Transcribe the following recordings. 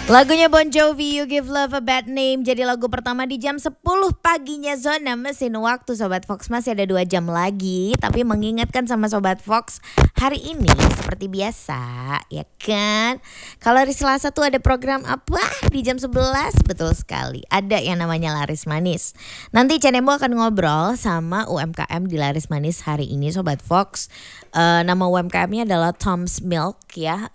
Lagunya Bon Jovi, You Give Love a Bad Name, jadi lagu pertama di jam 10 paginya Zona Mesin Waktu. Sobat Fox, masih ada 2 jam lagi. Tapi mengingatkan sama Sobat Fox, hari ini seperti biasa ya kan. Kalau hari Selasa tuh ada program apa di jam 11? Betul sekali, ada yang namanya Laris Manis. Nanti Canembo akan ngobrol sama UMKM di Laris Manis hari ini Sobat Fox. Nama UMKM-nya adalah Tom's Milk ya.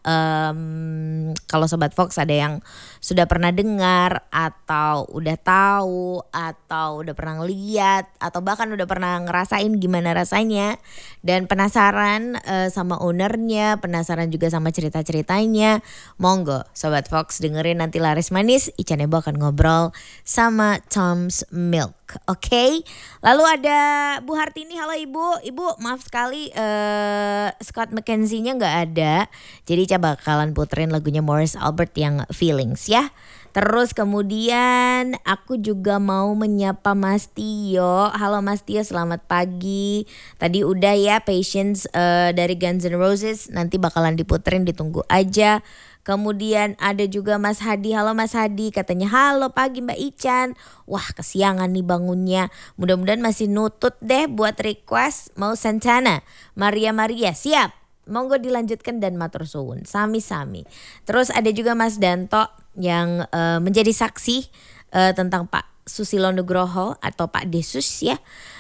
Kalau Sobat Fox ada yang sudah pernah dengar atau udah tahu atau udah pernah lihat atau bahkan udah pernah ngerasain gimana rasanya dan penasaran sama ownernya, penasaran juga sama cerita-ceritanya, monggo Sobat Fox dengerin nanti Laris Manis. Ica Nebo akan ngobrol sama Tom's Milk. Oke. Lalu ada Bu Hartini. Halo Ibu maaf sekali Scott McKenzie-nya gak ada. Jadi Ica bakalan puterin lagunya Morris Albert yang Feelings ya. Terus kemudian aku juga mau menyapa Mas Tio. Halo Mas Tio, selamat pagi. Tadi udah ya Patience dari Guns N' Roses. Nanti bakalan diputerin, ditunggu aja. Kemudian ada juga Mas Hadi. Halo Mas Hadi, katanya halo pagi Mbak Ican. Wah kesiangan nih bangunnya. Mudah-mudahan masih nutut deh buat request mau Santana. Maria siap. Monggo dilanjutkan dan matur suwun. Sami-sami. Terus ada juga Mas Danto yang menjadi saksi tentang Pak Susilo Nugroho atau Pak Desus ya.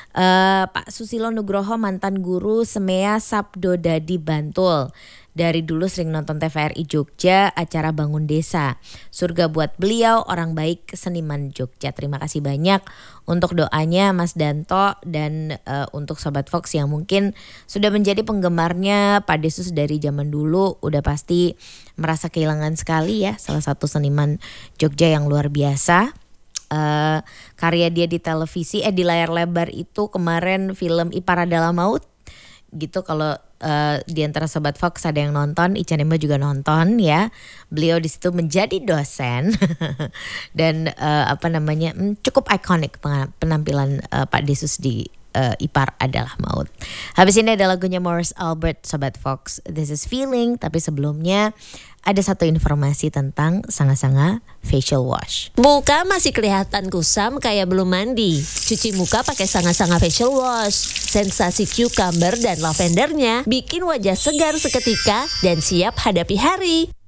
Pak Susilo Nugroho mantan guru Semea Sabdodadi Bantul. Dari dulu sering nonton TVRI Jogja, acara Bangun Desa. Surga buat beliau, orang baik seniman Jogja. Terima kasih banyak untuk doanya Mas Danto dan untuk Sobat Fox yang mungkin sudah menjadi penggemarnya Pak Desus dari zaman dulu. Udah pasti merasa kehilangan sekali ya salah satu seniman Jogja yang luar biasa. Karya dia di televisi, di layar lebar itu kemarin film Ipar Adalah Maut gitu. Kalau di antara Sobat Fox ada yang nonton, Ica Nemba juga nonton ya. Beliau di situ menjadi dosen dan cukup ikonik penampilan Pak Desus di Ipar Adalah Maut. Habis ini ada lagunya Morris Albert Sobat Fox, This Is Feeling. Tapi sebelumnya ada satu informasi tentang Sanga-Sanga Facial Wash. Muka masih kelihatan kusam kayak belum mandi. Cuci muka pakai Sanga-Sanga Facial Wash. Sensasi cucumber dan lavendernya bikin wajah segar seketika dan siap hadapi hari.